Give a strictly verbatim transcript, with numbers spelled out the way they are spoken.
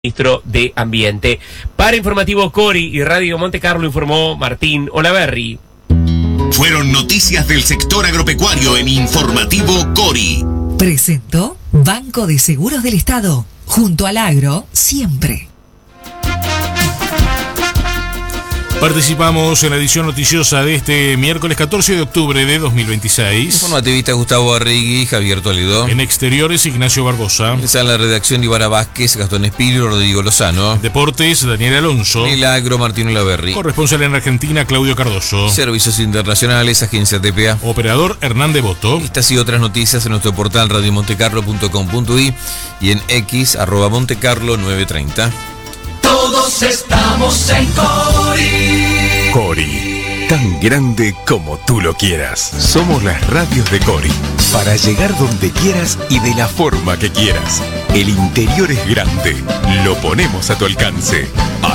Ministro de Ambiente. Para Informativo Cori y Radio Monte Carlo informó Martín Olaverri. Fueron noticias del sector agropecuario en Informativo Cori. Presentó Banco de Seguros del Estado. Junto al agro, siempre. Participamos en la edición noticiosa de este miércoles catorce de octubre de dos mil veintiséis. Informativista Gustavo Arrigui, Javier Toledo. En exteriores, Ignacio Barbosa. En la redacción, Ivana Vázquez, Gastón Espíritu, Rodrigo Lozano. Deportes, Daniel Alonso. En el agro, Martín Olaverri. Corresponsal en Argentina, Claudio Cardoso. Servicios internacionales, Agencia T P A. Operador, Hernán Devoto. Estas y otras noticias en nuestro portal radio montecarlo punto com punto i y en X, arroba montecarlo nueve treinta. Todos estamos en Cori. Cori, tan grande como tú lo quieras. Somos las radios de Cori, para llegar donde quieras y de la forma que quieras. El interior es grande, lo ponemos a tu alcance.